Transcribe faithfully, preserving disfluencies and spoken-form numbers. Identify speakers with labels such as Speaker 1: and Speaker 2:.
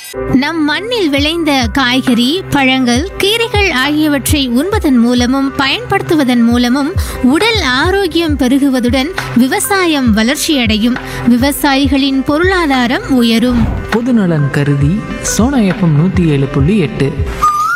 Speaker 1: நம் மண்ணில் விளைந்த காய்கறி, பழங்கள், கீரைகள் ஆகியவற்றை உண்பதன் மூலமும் பயன்படுத்துவதன் மூலமும் உடல் ஆரோக்கியம் பெருகுவதுடன் விவசாயம் வளர்ச்சியடையும். விவசாயிகளின் பொருளாதாரம் உயரும்.
Speaker 2: பொதுநலன் கருதி சோனா எஃப்எம் நூற்றி ஏழு புள்ளி எட்டு.